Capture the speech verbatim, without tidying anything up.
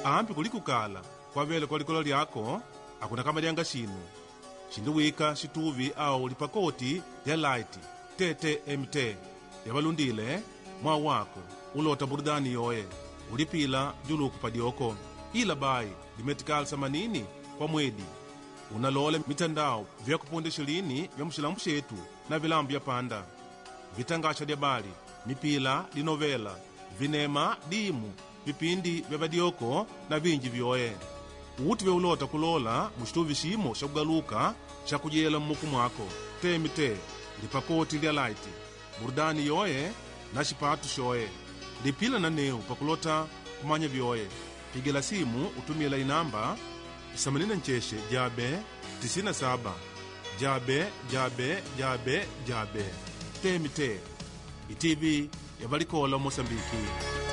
ampi kulikukala kwavele kwa likolo lyako akuna kama lyanga shinu shindiwika shituvi au lipakoti lya light tete mt yavalundile mwa wako ulota burudani yoye ulipila juluku padyoko ila bai limetikali samanini kwa mwedi unalole mitandao vya kupondesha lini vya mshilambu shetu na vilambu ya panda vitangasha lya bali mipila linovela vinema dimu vipindi vya badyoko na vinji vyoye uti vya ulota kulola mushituvi shimo sha kugaluka sha kujela mmuku mwako temite lipakoti lya laiti burudani yoye na shipatu shoye lipila na neu pakulota kumanya vyoye pigela simu utumila inamba themanini ncheshe jabe tisini na saba jabe jabe jabe jabe temite itivi yavalikola Mosambiki.